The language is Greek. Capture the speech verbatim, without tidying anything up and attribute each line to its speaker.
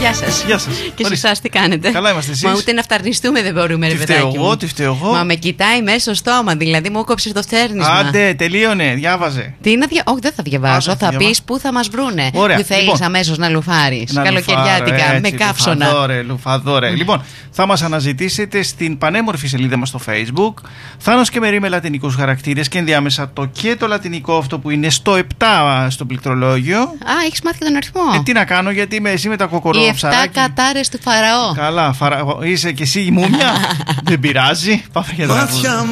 Speaker 1: Γεια σας.
Speaker 2: Γεια σας.
Speaker 1: Και σε εσάς τι κάνετε?
Speaker 2: Καλά είμαστε εσείς?
Speaker 1: Μα ούτε να φταρνιστούμε δεν μπορούμε, ρε παιδάκι μου.
Speaker 2: Τι φταίω εγώ, τι φταίω εγώ.
Speaker 1: Μα με κοιτάει μέσα στο στόμα, δηλαδή μου κόψεις το φτέρνισμα.
Speaker 2: Άντε, τελείωνε, διάβαζε.
Speaker 1: Τι να δια... Όχι, δεν θα διαβάσω.
Speaker 2: Α,
Speaker 1: θα
Speaker 2: διαβά...
Speaker 1: πεις πού θα μας βρούνε.
Speaker 2: Ωραία.
Speaker 1: Δεν θέλεις
Speaker 2: Λοιπόν,
Speaker 1: αμέσως να λουφάρεις.
Speaker 2: Να
Speaker 1: Καλοκαιριάτικα,
Speaker 2: λουφάρω,
Speaker 1: με
Speaker 2: έτσι,
Speaker 1: καύσωνα.
Speaker 2: Λουφαδόρε, λουφαδόρε. Λοιπόν, θα μας αναζητήσετε στην πανέμορφη σελίδα μας στο Facebook. Θάνος και Μερή με λατινικούς χαρακτήρες και ενδιάμεσα το και το λατινικό αυτό που είναι στο επτά στο πληκτρολόγιο.
Speaker 1: Α, έχεις μάθει και τον αριθμό.
Speaker 2: Ε, τι να κάνω, γιατί είμαι εσύ με τα κοκορό
Speaker 1: Οι
Speaker 2: ψαράκι.
Speaker 1: εφτά κατάρες του Φαραώ.
Speaker 2: Καλά, φαρα... είσαι και εσύ η μούμια. Δεν πειράζει. Πάμε για τα